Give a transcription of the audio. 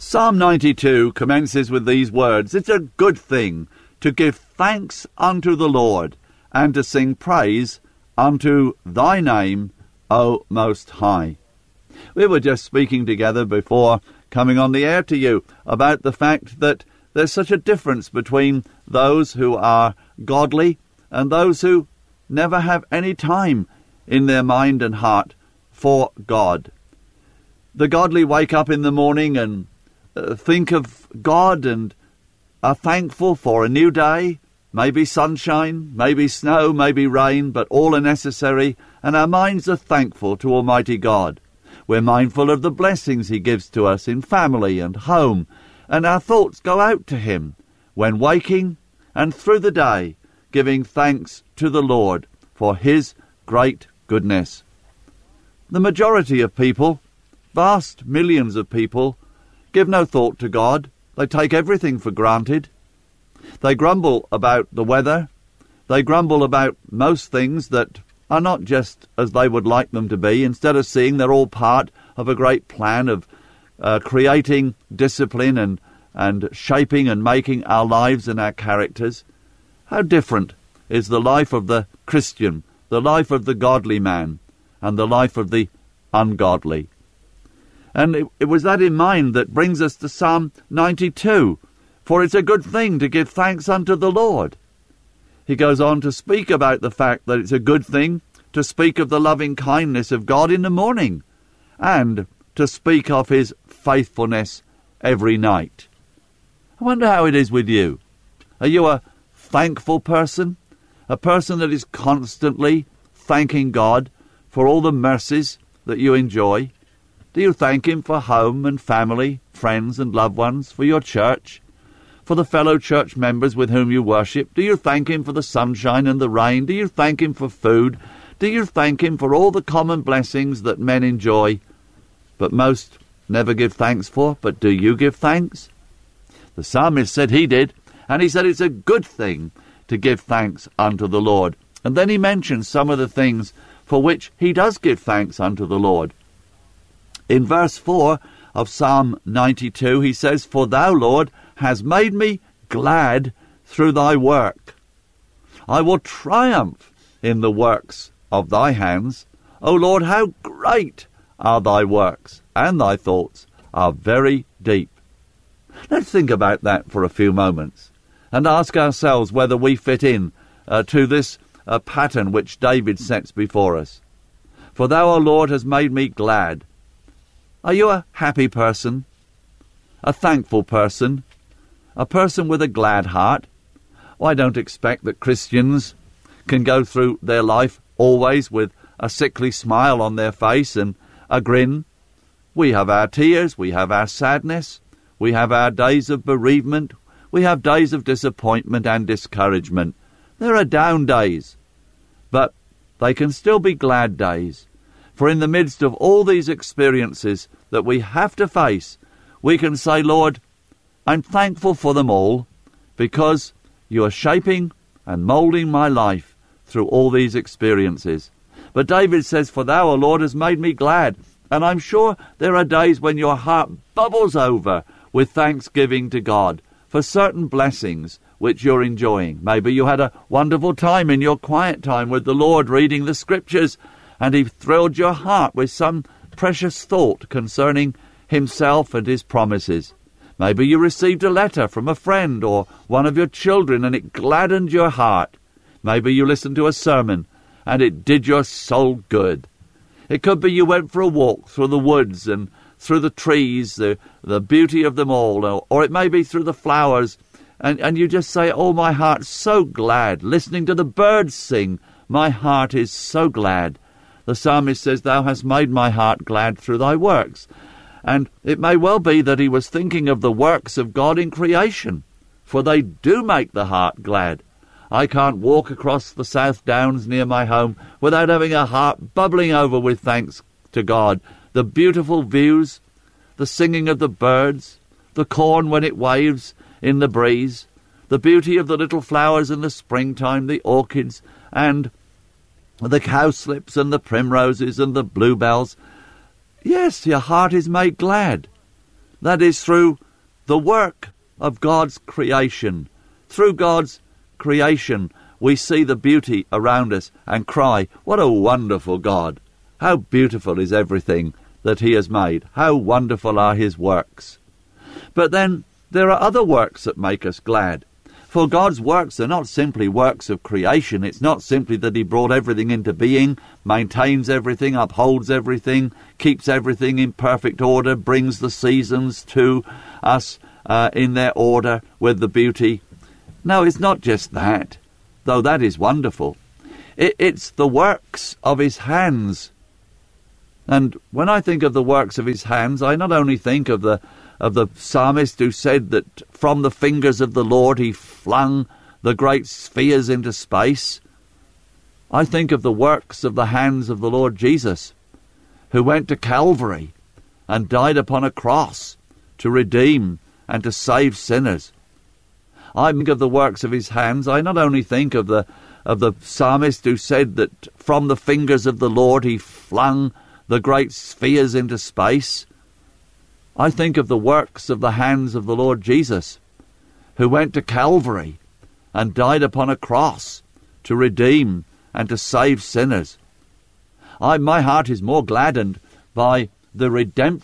Psalm 92 commences with these words: "It's a good thing to give thanks unto the Lord, and to sing praise unto thy name, O Most High." We were just speaking together before coming on the air to you about the fact that there's such a difference between those who are godly and those who never have any time in their mind and heart for God. The godly wake up in the morning and think of God and are thankful for a new day, maybe sunshine, maybe snow, maybe rain, but all are necessary, and our minds are thankful to Almighty God. We're mindful of the blessings He gives to us in family and home, and our thoughts go out to Him when waking and through the day, giving thanks to the Lord for His great goodness. The majority of people, vast millions of people, give no thought to God. They take everything for granted. They grumble about the weather. They grumble about most things that are not just as they would like them to be, instead of seeing they're all part of a great plan of creating discipline and shaping and making our lives and our characters. How different is the life of the Christian, the life of the godly man, and the life of the ungodly. And it was that in mind that brings us to Psalm 92. "For it's a good thing to give thanks unto the Lord." He goes on to speak about the fact that it's a good thing to speak of the loving kindness of God in the morning, and to speak of His faithfulness every night. I wonder how it is with you. Are you a thankful person? A person that is constantly thanking God for all the mercies that you enjoy? Do you thank Him for home and family, friends and loved ones, for your church, for the fellow church members with whom you worship? Do you thank Him for the sunshine and the rain? Do you thank Him for food? Do you thank Him for all the common blessings that men enjoy, but most never give thanks for? But do you give thanks? The psalmist said he did, and he said it's a good thing to give thanks unto the Lord. And then he mentions some of the things for which he does give thanks unto the Lord. In verse 4 of Psalm 92, he says, "For thou, Lord, hast made me glad through thy work. I will triumph in the works of thy hands. O Lord, how great are thy works, and thy thoughts are very deep." Let's think about that for a few moments and ask ourselves whether we fit in to this pattern which David sets before us. "For thou, O Lord, hast made me glad." Are you a happy person? A thankful person? A person with a glad heart? I don't expect that Christians can go through their life always with a sickly smile on their face and a grin. We have our tears, we have our sadness, we have our days of bereavement, we have days of disappointment and discouragement. There are down days, but they can still be glad days. For in the midst of all these experiences that we have to face, we can say, "Lord, I'm thankful for them all, because you are shaping and moulding my life through all these experiences." But David says, "For thou, O Lord, hast made me glad." And I'm sure there are days when your heart bubbles over with thanksgiving to God for certain blessings which you're enjoying. Maybe you had a wonderful time in your quiet time with the Lord reading the Scriptures, and He thrilled your heart with some precious thought concerning Himself and His promises. Maybe you received a letter from a friend or one of your children, and it gladdened your heart. Maybe you listened to a sermon, and it did your soul good. It could be you went for a walk through the woods and through the trees, the beauty of them all, or it may be through the flowers, and you just say, "Oh, my heart's so glad." Listening to the birds sing, "My heart is so glad." The psalmist says, "Thou hast made my heart glad through thy works." And it may well be that he was thinking of the works of God in creation, for they do make the heart glad. I can't walk across the South Downs near my home without having a heart bubbling over with thanks to God. The beautiful views, the singing of the birds, the corn when it waves in the breeze, the beauty of the little flowers in the springtime, the orchids, and the cowslips and the primroses and the bluebells. Yes, your heart is made glad. That is through the work of God's creation. Through God's creation, we see the beauty around us and cry, what a wonderful God! How beautiful is everything that he has made. How wonderful are his works. But then there are other works that make us glad. For God's works are not simply works of creation. It's not simply that he brought everything into being, maintains everything, upholds everything, keeps everything in perfect order, brings the seasons to us in their order with the beauty. No, it's not just that, though that is wonderful. It's the works of his hands. And when I think of the works of his hands, I not only think of the psalmist who said that from the fingers of the Lord he flung the great spheres into space. I think of the works of the hands of the Lord Jesus, who went to Calvary and died upon a cross to redeem and to save sinners. I think of the works of his hands. I not only think of the psalmist who said that from the fingers of the Lord he flung the great spheres into space. I think of the works of the hands of the Lord Jesus, who went to Calvary and died upon a cross to redeem and to save sinners. My heart is more gladdened by the redemptive